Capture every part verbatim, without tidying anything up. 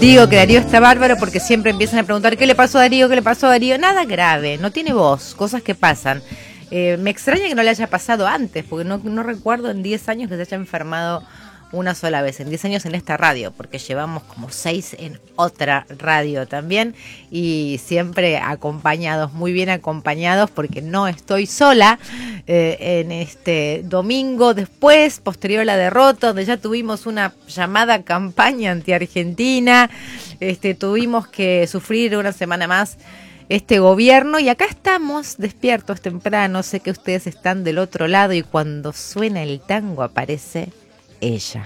Digo que Darío está bárbaro porque siempre empiezan a preguntar ¿qué le pasó a Darío? ¿Qué le pasó a Darío? Nada grave, no tiene voz, cosas que pasan. Eh, me extraña que no le haya pasado antes, porque no, no recuerdo en diez años que se haya enfermado una sola vez, en diez años en esta radio, porque llevamos como seis en otra radio también, y siempre acompañados, muy bien acompañados, porque no estoy sola. Eh, en este domingo después, posterior a la derrota, donde ya tuvimos una llamada campaña anti-Argentina, este, tuvimos que sufrir una semana más este gobierno, y acá estamos despiertos temprano. Sé que ustedes están del otro lado, y cuando suena el tango aparece ella.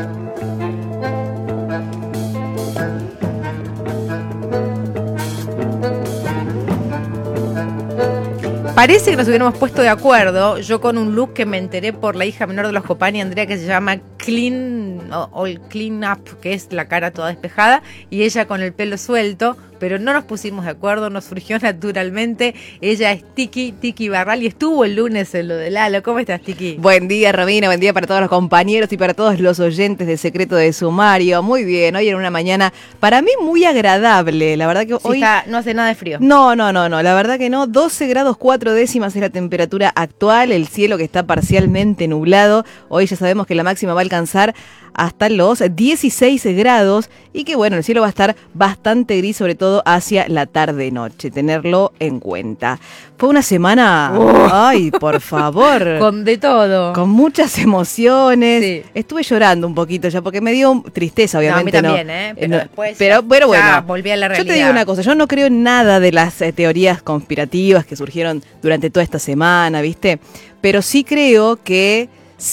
Parece que nos hubiéramos puesto de acuerdo, yo con un look que me enteré por la hija menor de los Copani, Andrea, que se llama Clean, o, o Clean Up, que es la cara toda despejada, y ella con el pelo suelto, pero no nos pusimos de acuerdo, nos surgió naturalmente. Ella es Tiki, Tiki Barral, y estuvo el lunes en lo de Lalo. ¿Cómo estás, Tiki? Buen día, Romina, buen día para todos los compañeros y para todos los oyentes de Secreto de Sumario. Muy bien, hoy en una mañana para mí muy agradable, la verdad que Sí, hoy... está, no hace nada de frío. No, no, no, no, la verdad que no. doce grados cuatro décimas es la temperatura actual, el cielo que está parcialmente nublado. Hoy ya sabemos que la máxima va a alcanzar hasta los dieciséis grados y que bueno, el cielo va a estar bastante gris, sobre todo hacia la tarde-noche, tenerlo en cuenta. Fue una semana, uh, ay, por favor, con de todo, con muchas emociones. Sí. Estuve llorando un poquito ya porque me dio tristeza, obviamente. No, a mí también, no, ¿eh? Pero no, después pero, ya, pero bueno, ya volví a la realidad. Yo te digo una cosa, yo no creo en nada de las eh, teorías conspirativas que surgieron durante toda esta semana, ¿viste? Pero sí creo que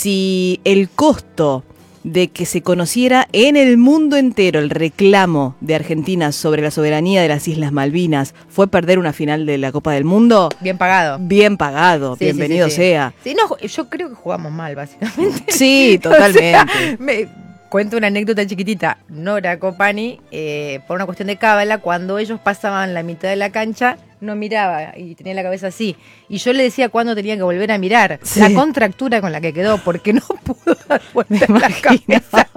si el costo de que se conociera en el mundo entero el reclamo de Argentina sobre la soberanía de las Islas Malvinas fue perder una final de la Copa del Mundo. Bien pagado. Bien pagado, sí, bienvenido sí, sí, sí. sea. Sí, no, yo creo que jugamos mal, básicamente. Sí, totalmente. O sea, me cuento una anécdota chiquitita. Nora Copani, eh, por una cuestión de cábala, cuando ellos pasaban la mitad de la cancha, no miraba y tenía la cabeza así. Y yo le decía cuándo tenía que volver a mirar. Sí. La contractura con la que quedó, porque no pudo dar vuelta la cabeza.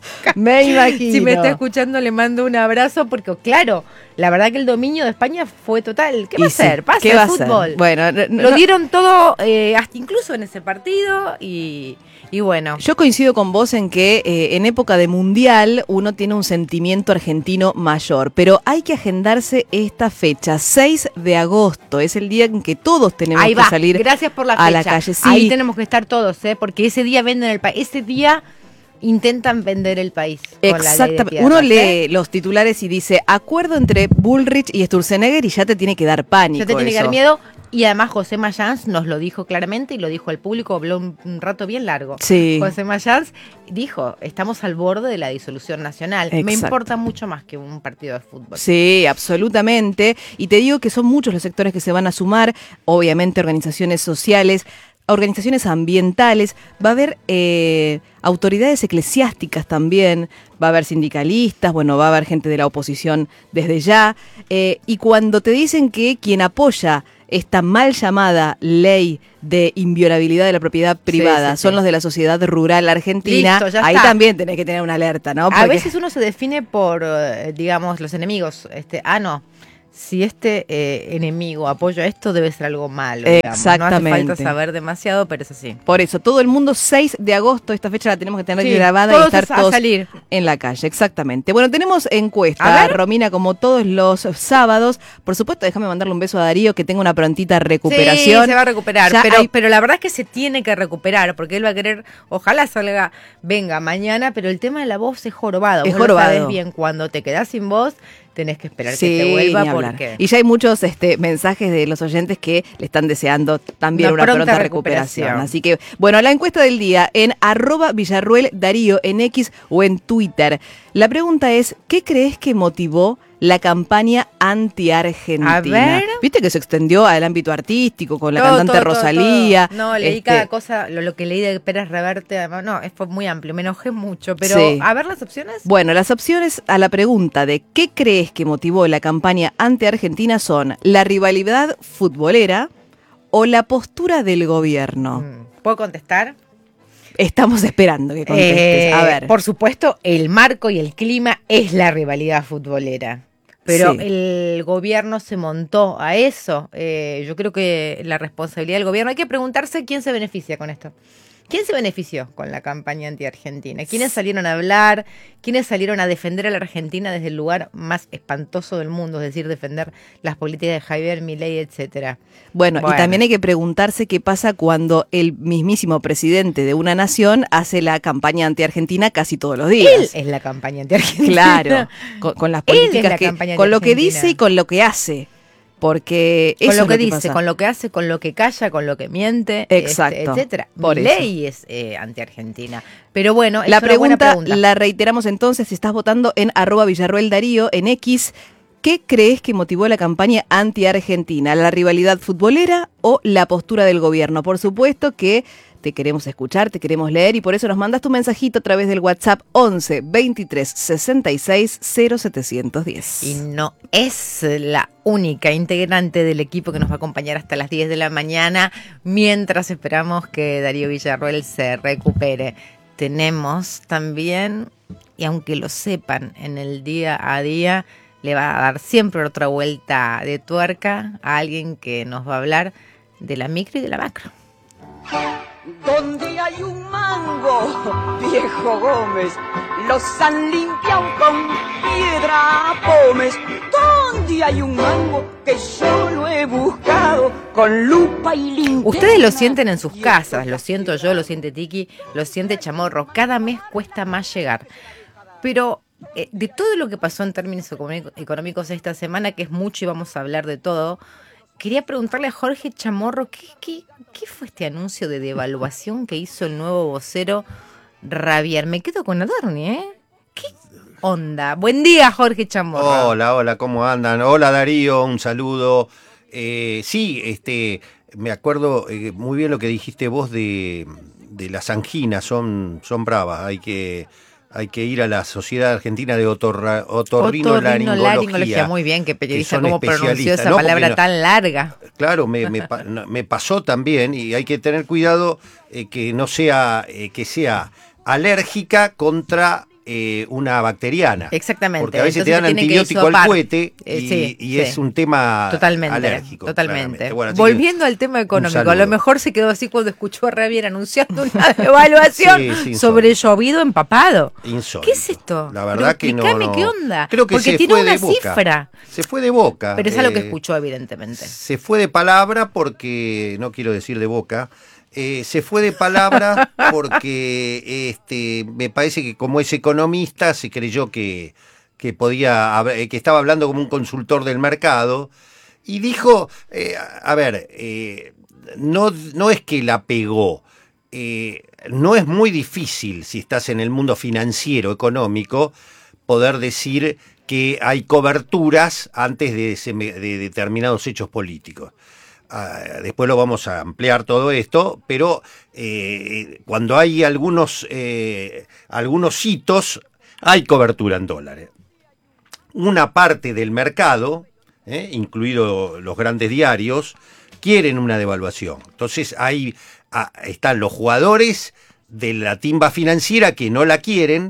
Me imagino. Si me está escuchando, le mando un abrazo, porque claro, la verdad que el dominio de España fue total. ¿Qué va a hacer? Pasa ¿Qué el va fútbol. Bueno, no, lo dieron todo, eh, hasta incluso en ese partido, y... Y bueno, yo coincido con vos en que eh, en época de mundial uno tiene un sentimiento argentino mayor, pero hay que agendarse esta fecha, seis de agosto, es el día en que todos tenemos Ahí que va. salir Gracias por la a fecha. la calle. Sí. Ahí tenemos que estar todos, ¿eh? Porque ese día venden el país, ese día intentan vender el país. Exactamente. Uno lee ¿eh? los titulares y dice acuerdo entre Bullrich y Sturzenegger y ya te tiene que dar pánico. Ya te tiene eso. que dar miedo. Y además José Mayans nos lo dijo claramente y lo dijo al público, habló un, un rato bien largo. Sí. José Mayans dijo, estamos al borde de la disolución nacional. Exacto. Me importa mucho más que un partido de fútbol. Sí, absolutamente. Y te digo que son muchos los sectores que se van a sumar, obviamente organizaciones sociales, organizaciones ambientales, va a haber eh, autoridades eclesiásticas también, va a haber sindicalistas, bueno, va a haber gente de la oposición desde ya, eh, y cuando te dicen que quien apoya esta mal llamada ley de inviolabilidad de la propiedad privada sí, sí, son sí. los de la Sociedad Rural Argentina, listo, ahí también tenés que tener una alerta, ¿no? Porque a veces uno se define por, digamos, los enemigos, este, ah, no. Si este eh, enemigo apoya esto, debe ser algo malo. Exactamente. No hace falta saber demasiado, pero es así. Por eso, todo el mundo, seis de agosto, esta fecha la tenemos que tener sí, grabada y estar todos salir. en la calle. Exactamente. Bueno, tenemos encuesta, Romina, como todos los sábados. Por supuesto, déjame mandarle un beso a Darío, que tenga una prontita recuperación. Sí, se va a recuperar, ya pero, hay... pero la verdad es que se tiene que recuperar, porque él va a querer, ojalá salga, venga mañana, pero el tema de la voz es jorobado. Es Vos jorobado. Lo sabés bien, cuando te quedás sin voz, tenés que esperar sí, que te vuelva porque... Y ya hay muchos este, mensajes de los oyentes que le están deseando también una, una pronta, pronta recuperación. recuperación. Así que, bueno, la encuesta del día en arroba Villarruel Darío en X o en Twitter. La pregunta es, ¿qué crees que motivó la campaña anti-Argentina? A ver. Viste que se extendió al ámbito artístico con la todo, cantante todo, Rosalía. Todo, todo. No, leí este... cada cosa, lo, lo que leí de Pérez Reverte, además, no, fue muy amplio, me enojé mucho, pero sí. a ver las opciones. Bueno, las opciones a la pregunta de ¿qué crees que motivó la campaña anti-Argentina? Son la rivalidad futbolera o la postura del gobierno. ¿Puedo contestar? Estamos esperando que contestes. Eh, A ver. Por supuesto, el marco y el clima es la rivalidad futbolera. Pero Sí. el gobierno se montó a eso. Eh, yo creo que la responsabilidad del gobierno, hay que preguntarse quién se beneficia con esto. ¿Quién se benefició con la campaña anti-argentina? ¿Quiénes salieron a hablar? ¿Quiénes salieron a defender a la Argentina desde el lugar más espantoso del mundo? Es decir, defender las políticas de Javier Milei, etcétera. Bueno, Bueno. y también hay que preguntarse qué pasa cuando el mismísimo presidente de una nación hace la campaña anti-argentina casi todos los días. Él es la campaña anti-argentina. Claro, con, con las Él es políticas la que, campaña con lo que anti-argentina. dice y con lo que hace. Porque eso Con lo es que dice, pasa. con lo que hace, con lo que calla, con lo que miente, Exacto. este, etcétera. Por Milei es eh, anti-argentina. Pero bueno, La es una buena pregunta, pregunta. la reiteramos entonces, si estás votando en arroba Villarroel Darío en X, ¿qué crees que motivó la campaña anti-argentina? ¿La rivalidad futbolera o la postura del gobierno? Por supuesto que te queremos escuchar, te queremos leer y por eso nos mandas tu mensajito a través del WhatsApp once veintitrés sesenta y seis cero setecientos diez. Y no es la única integrante del equipo que nos va a acompañar hasta las diez de la mañana, mientras esperamos que Darío Villarroel se recupere. Tenemos también, y aunque lo sepan, en el día a día le va a dar siempre otra vuelta de tuerca a alguien que nos va a hablar de la micro y de la macro. Donde hay un mango, viejo Gómez, los han limpiado con piedra pómez. Donde hay un mango que yo lo he buscado con lupa y linterna. Ustedes lo sienten en sus casas, lo siento yo, lo siente Tiki, lo siente Chamorro. Cada mes cuesta más llegar. Pero eh, de todo lo que pasó en términos económico- económicos esta semana, que es mucho y vamos a hablar de todo, quería preguntarle a Jorge Chamorro, ¿qué, qué, qué fue este anuncio de devaluación que hizo el nuevo vocero Rabier? Me quedo con Adorni, ¿eh? ¿Qué onda? Buen día, Jorge Chamorro. Hola, hola, ¿cómo andan? Hola Darío, un saludo. Eh, sí, este, me acuerdo eh, muy bien lo que dijiste vos de, de las anginas, son, son bravas, hay que... Hay que ir a la Sociedad Argentina de Otorra, Otorrinolaringología. Otorrinolaringología. Muy bien, que periodista, son cómo pronunció especialistas, esa ¿no? Porque palabra no- tan larga. Claro, me, me, pa- no, me pasó también y hay que tener cuidado eh, que no sea, eh, que sea alérgica contra eh, una bacteriana. Exactamente. Porque a veces Entonces te dan se tiene que antibiótico al hisopar. cohete Eh, y, sí, y sí. es un tema Totalmente, alérgico. totalmente. claramente. Bueno, así Volviendo que, al tema un económico, a lo saludo. mejor se quedó así cuando escuchó a Rabier anunciando una devaluación Sí, sí, sobre insólito. llovido empapado. Insólito. ¿Qué es esto? La verdad Pero que no, explícame no. qué onda. Creo que Porque se tiene fue una de boca. cifra. Se fue de boca. Pero es algo que eh, escuchó, evidentemente. Se fue de palabra porque, no quiero decir de boca, eh, se fue de palabra porque este, me parece que como es economista se creyó que, que podía, hab- que estaba hablando como un consultor del mercado y dijo, eh, a ver, eh, no, no es que la pegó, eh, no es muy difícil si estás en el mundo financiero, económico, poder decir que hay coberturas antes de, seme- de determinados hechos políticos. Ah, después lo vamos a ampliar todo esto, pero eh, cuando hay algunos, eh, algunos hitos, hay cobertura en dólares. Una parte del mercado, eh, incluido los grandes diarios, quieren una devaluación. Entonces ahí ah, están los jugadores de la timba financiera que no la quieren,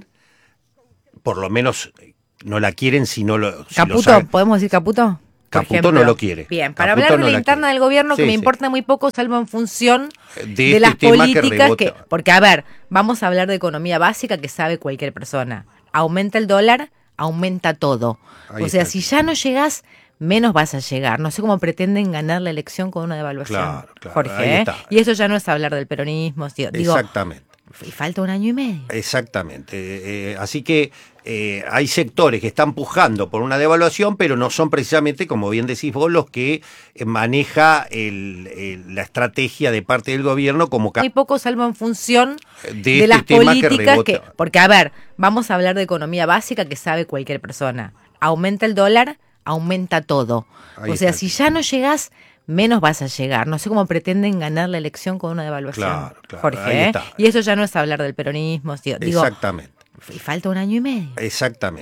por lo menos no la quieren si no lo... si lo Caputo, saben. ¿podemos decir Caputo? Por Caputo ejemplo. no lo quiere. Bien, para Caputo hablar de no la la interna quiere. del gobierno, que Sí, me sí. importa muy poco, salvo en función De de, este las tema que políticas que, rebota. porque a ver, vamos a hablar de economía básica que sabe cualquier persona. Aumenta el dólar, aumenta todo. Ahí o sea, está. si ya no llegas, menos vas a llegar. No sé cómo pretenden ganar la elección con una devaluación, Claro, claro, Jorge. ahí ¿eh? está. Y eso ya no es hablar del peronismo. Digo, digo, Exactamente. y falta un año y medio. Exactamente. Eh, así que eh, hay sectores que están pujando por una devaluación, pero no son precisamente, como bien decís vos, los que eh, maneja el, el- la estrategia de parte del gobierno como ca- Muy poco, salvo en función de, de, este las tema que políticas que, rebota. porque a ver, vamos a hablar de economía básica que sabe cualquier persona. Aumenta el dólar, aumenta todo. Ahí o sea, está. si ya no llegas, menos vas a llegar. No sé cómo pretenden ganar la elección con una devaluación, Claro, claro, Jorge. ahí ¿eh? está. Y eso ya no es hablar del peronismo. Digo, digo, Exactamente. y falta un año y medio. Exactamente.